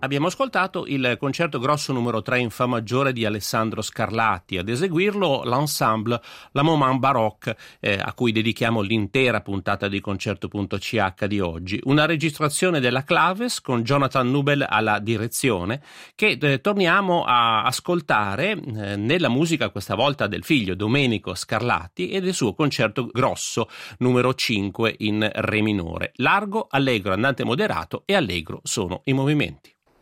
Abbiamo ascoltato il concerto grosso numero 3 in fa maggiore di Alessandro Scarlatti, ad eseguirlo l'ensemble La Moment Baroque, a cui dedichiamo l'intera puntata di Concerto.ch di oggi. Una registrazione della Claves con Jonathan Nubel alla direzione, che torniamo a ascoltare nella musica questa volta del figlio Domenico Scarlatti e del suo concerto grosso numero 5 in re minore. Largo, allegro, andante moderato e allegro sono i movimenti.